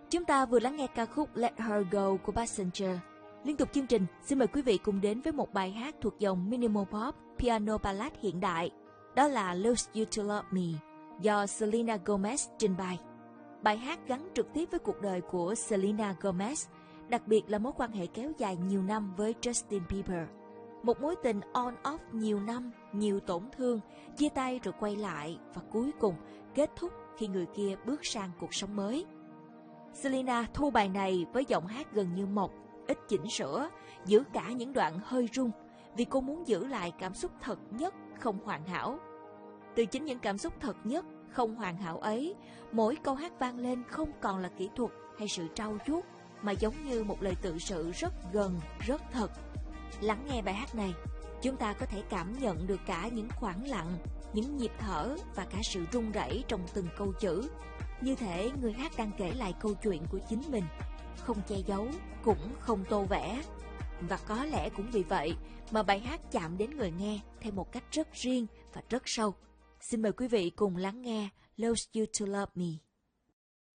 Chúng ta vừa lắng nghe ca khúc Let Her Go của Passenger. Liên tục chương trình, xin mời quý vị cùng đến với một bài hát thuộc dòng minimal pop, piano ballad hiện đại. Đó là Lose You to Love Me do Selena Gomez trình bày. Bài hát gắn trực tiếp với cuộc đời của Selena Gomez, đặc biệt là mối quan hệ kéo dài nhiều năm với Justin Bieber. Một mối tình on-off nhiều năm, nhiều tổn thương, chia tay rồi quay lại và cuối cùng kết thúc khi người kia bước sang cuộc sống mới. Selena thu bài này với giọng hát gần như mộc, ít chỉnh sửa, giữ cả những đoạn hơi rung vì cô muốn giữ lại cảm xúc thật nhất, không hoàn hảo. Từ chính những cảm xúc thật nhất, không hoàn hảo ấy, mỗi câu hát vang lên không còn là kỹ thuật hay sự trau chuốt, mà giống như một lời tự sự rất gần, rất thật. Lắng nghe bài hát này, chúng ta có thể cảm nhận được cả những khoảng lặng, những nhịp thở và cả sự run rẩy trong từng câu chữ. Như thể người hát đang kể lại câu chuyện của chính mình, không che giấu, cũng không tô vẽ. Và có lẽ cũng vì vậy mà bài hát chạm đến người nghe theo một cách rất riêng và rất sâu. Xin mời quý vị cùng lắng nghe Lose You to Love Me.